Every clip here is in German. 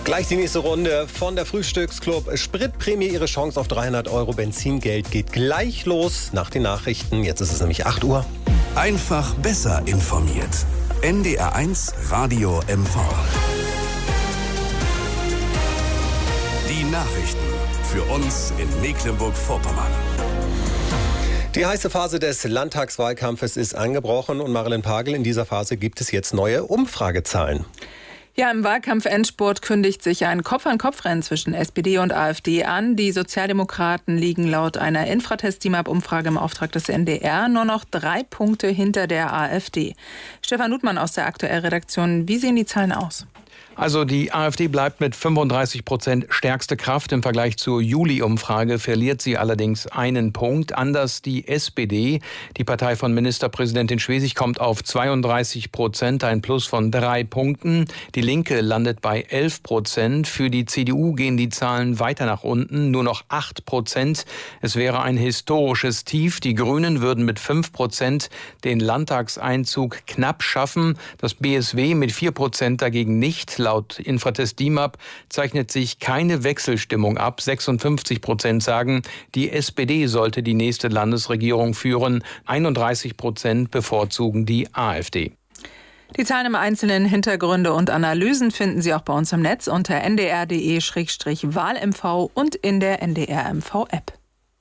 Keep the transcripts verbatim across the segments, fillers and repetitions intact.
Gleich die nächste Runde von der Frühstücksclub Spritprämie. Ihre Chance auf dreihundert Euro Benzingeld geht gleich los nach den Nachrichten. Jetzt ist es nämlich acht Uhr. Einfach besser informiert. N D R eins Radio M V. Die Nachrichten für uns in Mecklenburg-Vorpommern. Die heiße Phase des Landtagswahlkampfes ist angebrochen und Marilyn Pagel, in dieser Phase gibt es jetzt neue Umfragezahlen. Ja, im Wahlkampf-Endspurt kündigt sich ein Kopf-an-Kopf-Rennen zwischen S P D und AfD an. Die Sozialdemokraten liegen laut einer Infratest-Team-Up-Umfrage im Auftrag des N D R nur noch drei Punkte hinter der AfD. Stefan Nutmann aus der Aktuell-Redaktion, wie sehen die Zahlen aus? Also die AfD bleibt mit fünfunddreißig Prozent stärkste Kraft. Im Vergleich zur Juli-Umfrage verliert sie allerdings einen Punkt. Anders die S P D. Die Partei von Ministerpräsidentin Schwesig kommt auf zweiunddreißig Prozent, ein Plus von drei Punkten. Die Linke landet bei elf Prozent. Für die C D U gehen die Zahlen weiter nach unten, nur noch acht Prozent. Es wäre ein historisches Tief. Die Grünen würden mit fünf Prozent den Landtagseinzug knapp schaffen. Das B S W mit vier Prozent dagegen nicht. Laut Infratest Team Up zeichnet sich keine Wechselstimmung ab. sechsundfünfzig Prozent sagen, die S P D sollte die nächste Landesregierung führen. einunddreißig Prozent bevorzugen die AfD. Die Zahlen im Einzelnen, Hintergründe und Analysen finden Sie auch bei uns im Netz unter n d r punkt d e slash wahl m v und in der N D R M V-App.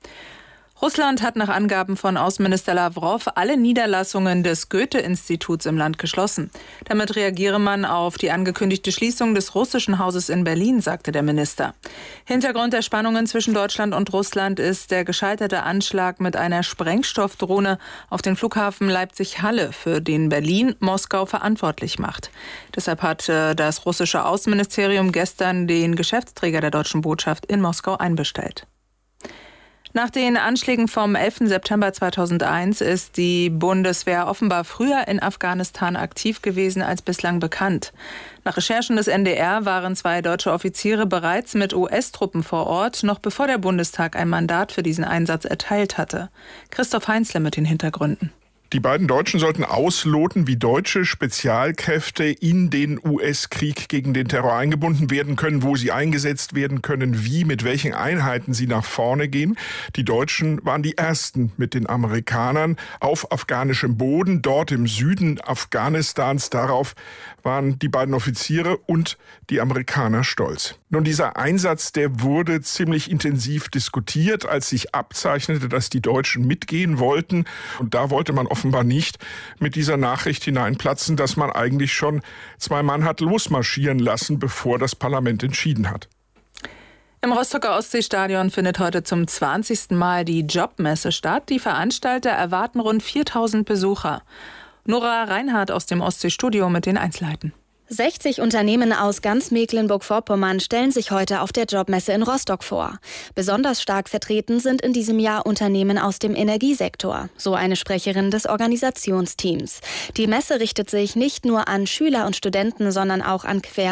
Russland hat nach Angaben von Außenminister Lawrow alle Niederlassungen des Goethe-Instituts im Land geschlossen. Damit reagiere man auf die angekündigte Schließung des russischen Hauses in Berlin, sagte der Minister. Hintergrund der Spannungen zwischen Deutschland und Russland ist der gescheiterte Anschlag mit einer Sprengstoffdrohne auf den Flughafen Leipzig-Halle, für den Berlin Moskau verantwortlich macht. Deshalb hat das russische Außenministerium gestern den Geschäftsträger der deutschen Botschaft in Moskau einbestellt. Nach den Anschlägen vom elften September zweitausendeins ist die Bundeswehr offenbar früher in Afghanistan aktiv gewesen als bislang bekannt. Nach Recherchen des N D R waren zwei deutsche Offiziere bereits mit U S-Truppen vor Ort, noch bevor der Bundestag ein Mandat für diesen Einsatz erteilt hatte. Christoph Heinzle mit den Hintergründen. Die beiden Deutschen sollten ausloten, wie deutsche Spezialkräfte in den U S-Krieg gegen den Terror eingebunden werden können, wo sie eingesetzt werden können, wie, mit welchen Einheiten sie nach vorne gehen. Die Deutschen waren die ersten mit den Amerikanern auf afghanischem Boden, dort im Süden Afghanistans. Darauf waren die beiden Offiziere und die Amerikaner stolz. Nun, dieser Einsatz, der wurde ziemlich intensiv diskutiert, als sich abzeichnete, dass die Deutschen mitgehen wollten. Und da wollte man offenbar nicht mit dieser Nachricht hineinplatzen, dass man eigentlich schon zwei Mann hat losmarschieren lassen, bevor das Parlament entschieden hat. Im Rostocker Ostseestadion findet heute zum zwanzigsten Mal die Jobmesse statt. Die Veranstalter erwarten rund viertausend Besucher. Nora Reinhardt aus dem Ostseestudio mit den Einzelheiten. sechzig Unternehmen aus ganz Mecklenburg-Vorpommern stellen sich heute auf der Jobmesse in Rostock vor. Besonders stark vertreten sind in diesem Jahr Unternehmen aus dem Energiesektor, so eine Sprecherin des Organisationsteams. Die Messe richtet sich nicht nur an Schüler und Studenten, sondern auch an quer